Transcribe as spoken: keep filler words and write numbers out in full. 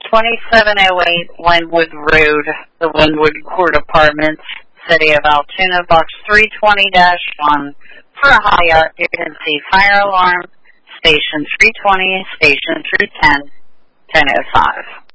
twenty-seven oh eight Wynwood Road, the Wynwood Court Apartments, City of Altoona, Box three twenty dash one, for a high occupancy fire alarm, Station three twenty, Station three ten, ten oh five.